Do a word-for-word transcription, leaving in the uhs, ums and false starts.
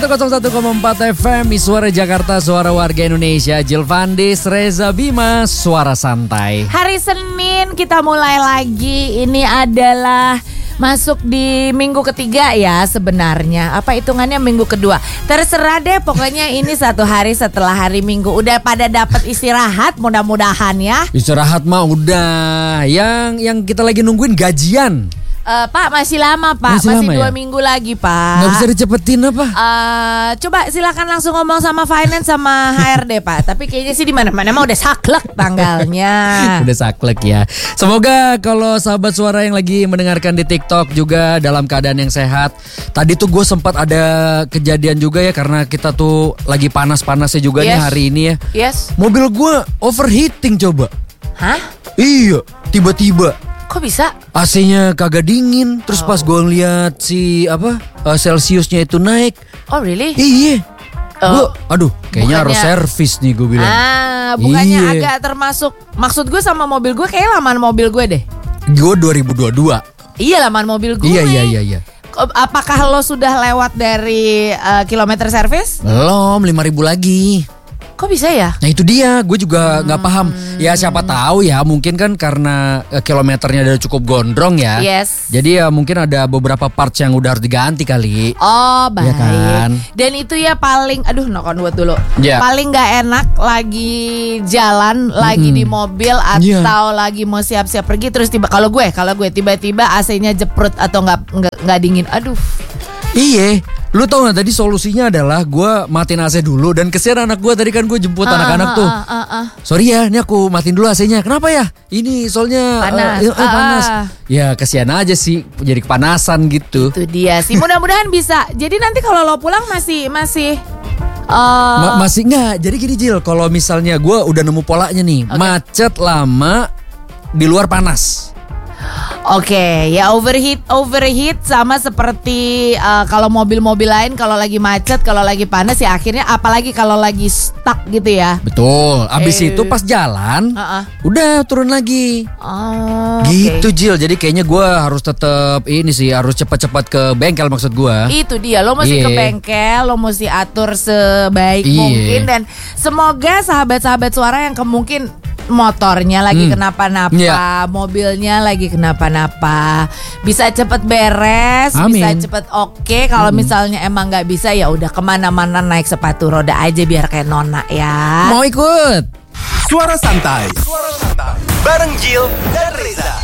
nol satu koma empat F M, Suara Jakarta, Suara Warga Indonesia. Jill Vandis, Reza Bima, Suara Santai. Hari Senin kita mulai lagi. Ini adalah masuk di minggu ketiga ya sebenarnya. Apa hitungannya minggu kedua? Terserah deh, pokoknya ini satu hari setelah hari Minggu. Udah pada dapat istirahat mudah-mudahan ya. Istirahat mah udah. Yang yang kita lagi nungguin gajian. Uh, Pak masih lama Pak, masih, masih lama, dua ya? minggu lagi Pak. Gak bisa dicepetin apa? Uh, coba silakan langsung ngomong sama finance sama H R D Pak. Tapi kayaknya sih di mana-mana mah udah saklek tanggalnya. Udah saklek ya. Semoga kalau sahabat suara yang lagi mendengarkan di TikTok juga dalam keadaan yang sehat. Tadi tuh gue sempat ada kejadian juga ya, karena kita tuh lagi panas-panasnya juga Yes. nih hari ini ya. Yes. Mobil gue overheating coba. Hah? Iya, tiba-tiba Kok bisa? A C-nya kagak dingin. Terus pas gue ngeliat si apa uh, Celsiusnya itu naik. Oh really? Iya. Oh. Gua, aduh, kayaknya Bukannya- harus servis nih gue bilang. Ah, bukannya Iya. agak termasuk. Maksud gue sama mobil gue kayak lamaan mobil gue deh. Gue dua ribu dua puluh dua. Iya lamaan mobil gue. Iya iya iya iya. Apakah lo sudah lewat dari uh, kilometer service? Belum, lima ribu lagi. Kok bisa ya? Nah itu dia, gue juga nggak paham. Ya siapa tahu ya, mungkin kan karena eh, kilometernya udah cukup gondrong ya. Yes. Jadi ya mungkin ada beberapa parts yang udah harus diganti kali. Oh baik. Iya kan? Dan itu ya paling, aduh no buat dulu. Ya. Paling nggak enak lagi jalan, lagi di mobil atau Iya. lagi mau siap-siap pergi terus tiba kalau gue, kalau gue tiba-tiba A C-nya jeprut atau nggak nggak nggak dingin. Aduh. Iya, lu tau gak tadi solusinya adalah gue matiin A C dulu. Dan kesian anak gue, tadi kan gue jemput Ah, anak-anak ah, tuh. ah, ah, ah. Sorry ya, ini aku matiin dulu A C-nya. Kenapa ya? Ini soalnya Panas. eh, eh, Ah, panas. ah. Ya kesian aja sih, jadi kepanasan gitu. Itu dia sih. Mudah-mudahan bisa. Jadi nanti kalau lo pulang masih masih uh, Ma- masih nggak. Jadi gini Jil, kalau misalnya gue udah nemu polanya nih, Oke. macet lama di luar panas. Oke, ya overheat, overheat sama seperti uh, kalau mobil-mobil lain kalau lagi macet, kalau lagi panas ya akhirnya apalagi kalau lagi stuck gitu ya. Betul. Abis Eh. itu pas jalan, Uh-uh. udah turun lagi. Oh, Gitu oke. Jil. Jadi kayaknya gue harus tetap ini sih, harus cepat-cepat ke bengkel maksud gue. Itu dia, lo mesti Iya. ke bengkel, lo mesti atur sebaik Iya. mungkin dan semoga sahabat-sahabat suara yang kemungkin motornya lagi Hmm. kenapa-napa, Iya. mobilnya lagi kenapa-napa, bisa cepet beres, Amin. bisa cepet oke. Kalau misalnya emang nggak bisa ya udah kemana-mana naik sepatu roda aja biar kayak Nona ya. Mau ikut? Suara santai. Suara santai. Bareng Jill dan Reza.